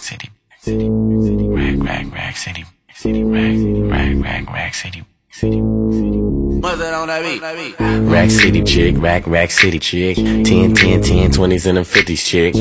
city, rack city, rack city. What's that on that beat? Rack city chick, rack city chick. 10, 20s and them 50s chick.